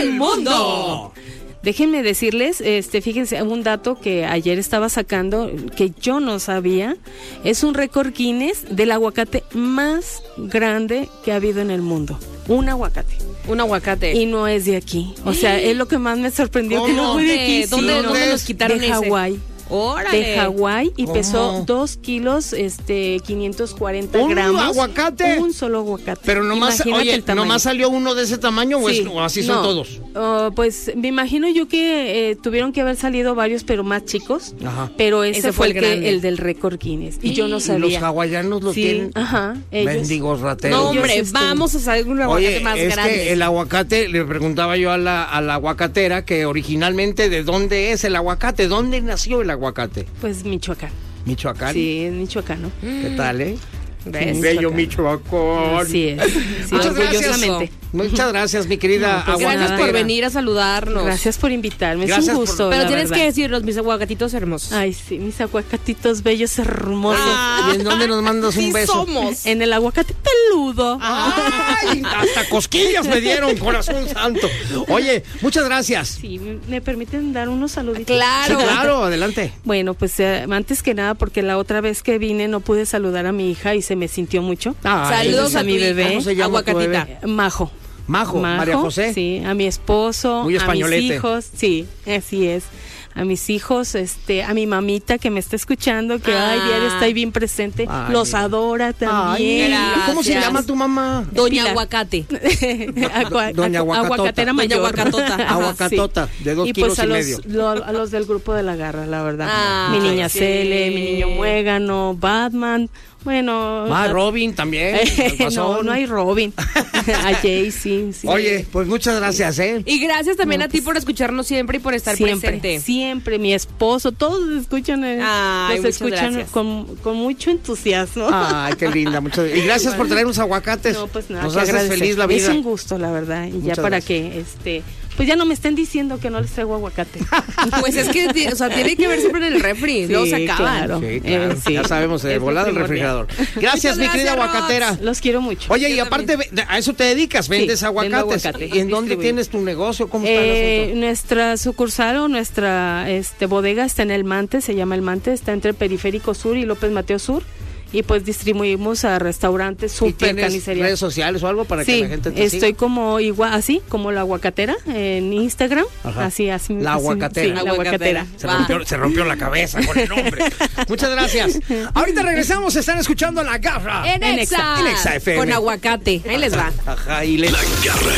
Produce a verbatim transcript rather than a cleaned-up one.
del mundo. Déjenme decirles, este, fíjense, un dato que ayer estaba sacando, que yo no sabía, es un récord Guinness del aguacate más grande que ha habido en el mundo. Un aguacate. Un aguacate. Y no es de aquí. O sea, es lo que más me sorprendió. ¿Cómo? Que no fue de aquí. ¿De dónde, sí, dónde no, nos quitaron de ese? Hawái. ¡Órale! De Hawái y ¿Cómo? pesó dos kilos, este, quinientos cuarenta ¿Un gramos. aguacate? Un solo aguacate. Pero nomás, Imagínate oye, el tamaño. ¿nomás salió uno de ese tamaño o, Sí. es- o así son No. todos? Oh, pues me imagino yo que eh, tuvieron que haber salido varios, pero más chicos. Ajá. Pero ese, Ese fue fue el, el que- grande. el del récord Guinness. Y yo no Y sabía. los hawaianos lo Sí, tienen. ajá. Ellos. Mendigos rateros. No, hombre, Ellos, este, vamos a saber un aguacate Oye, más es grande. que el aguacate, le preguntaba yo a la, a la aguacatera que originalmente de dónde es el aguacate, ¿dónde nació el aguacate? Pues Michoacán. Michoacán. Sí, es michoacano. ¿Qué tal, eh? ¿Ves? Bello Michoacán. Así es. Sí, Muchas gracias. orgullosamente. Muchas gracias, mi querida No, pues, Gracias aguacatera. por venir a saludarnos. Gracias por invitarme. Es Gracias un por- gusto. Pero la tienes verdad. que decirnos, mis aguacatitos hermosos. Ay, sí, mis aguacatitos bellos hermosos. Ah. ¿Y en dónde nos mandas un Sí beso? somos. En el aguacate peludo. ¡Ay! Hasta cosquillas me dieron, corazón santo. Oye, muchas gracias. Sí, ¿me permiten dar unos saluditos? Claro. Sí, claro, adelante. Bueno, pues eh, antes que nada, porque la otra vez que vine no pude saludar a mi hija y se me sintió mucho. Ay, Saludos a a mi tu bebé. ¿Cómo se llama tu Aguacatita. bebé? Eh, Majo. Majo, María José. Sí, a mi esposo, Muy a mis españolete. hijos, sí, así es. A mis hijos, este, a mi mamita que me está escuchando, que Ah. ay, diario está ahí bien presente, Ay, los mira. adora Ay, también. Gracias. ¿cómo se llama tu mamá? Doña Pilar. Aguacate. Agua- Doña agu- Aguacatota. Aguacatera Doña mayor. Aguacatota. Ajá, Aguacatota, de dos y kilos pues a y los, medio. lo- a los del grupo de la garra, la verdad. Ah, mi niña sí. Cele, mi niño Muégano, Batman, bueno. Ah, a- Robin también. el no, guasón. no hay Robin. A Jay, sí, sí. Oye, pues muchas gracias, ¿eh? Y gracias también No, a ti pues, por escucharnos siempre y por estar siempre, presente. siempre, mi esposo, todos escuchan, eh, Ay, los muchas escuchan gracias. con, con mucho entusiasmo. Ay, qué linda. Muchas... Y gracias por traer unos aguacates. No, pues nada, Nos que haces agradecer. feliz la Es vida. un gusto, la verdad. Y ya Muchas para gracias. que, este, pues ya no me estén diciendo que no les traigo aguacate. Pues es que, ti- o sea, tiene que ver siempre en el refri. Luego se acaban. claro. Sí, claro. Eh, sí. Ya sabemos, de Es lo volada el primordial. refrigerador. Gracias, mi Muchas querida gracias, aguacatera. Los quiero mucho. Oye, y Yo aparte, ve- a eso te dedicas, vendes vendo aguacates. aguacate, ¿Y en dónde distribuyo. tienes tu negocio? ¿Cómo está el Eh, asunto? nuestra sucursal o nuestra este, bodega está en el Mante, se llama el Mante, está entre Periférico Sur y López Mateo Sur. Y pues distribuimos a restaurantes, ¿Y super tienes carnicería. redes sociales o algo para que Sí, la gente te estoy siga? como igual, así, como la aguacatera en Instagram. Ajá. Así, así. La así, aguacatera. sí, la aguacatera. Se Va. rompió, se rompió la cabeza con el nombre. Muchas gracias. Ahorita regresamos, están escuchando La Garra. En En Exa. En Exa F M. Con aguacate. Ahí les va. Ajá, y le... La Garra